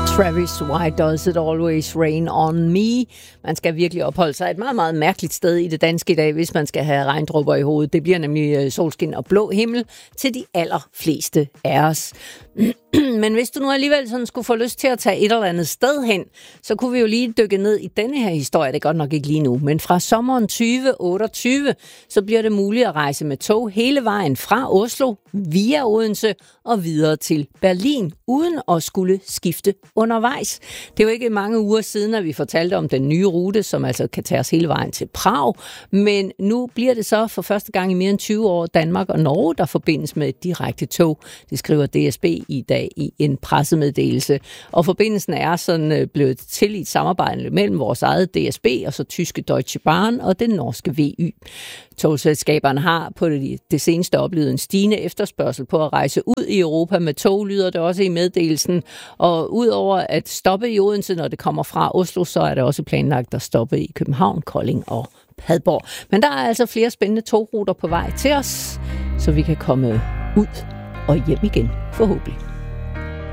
Travis, Why Does It Always Rain On Me? Man skal virkelig opholde sig et meget, meget mærkeligt sted i det danske i dag, hvis man skal have regndråber i hovedet. Det bliver nemlig solskin og blå himmel til de allerfleste af os. Men hvis du nu alligevel sådan skulle få lyst til at tage et eller andet sted hen, så kunne vi jo lige dykke ned i denne her historie. Det er godt nok ikke lige nu, men fra sommeren 2028, så bliver det muligt at rejse med tog hele vejen fra Oslo via Odense og videre til Berlin, uden at skulle skifte undervejs. Det er jo ikke mange uger siden, at vi fortalte om den nye rute, som altså kan tage os hele vejen til Prag, men nu bliver det så for første gang i mere end 20 år Danmark og Norge, der forbindes med et direkte tog. Det skriver DSB i dag i en pressemeddelelse. Og forbindelsen er sådan blevet til i et samarbejde mellem vores eget DSB og så tyske Deutsche Bahn og den norske VY. Togselskaberne har på det seneste oplevet en stigende efterspørgsel på at rejse ud i Europa med tog, lyder det også i meddelelsen. Og udover at stoppe i Odense, når det kommer fra Oslo, så er det også planlagt at stoppe i København, Kolding og Padborg. Men der er altså flere spændende togruter på vej til os, så vi kan komme ud og hjem igen, forhåbentlig.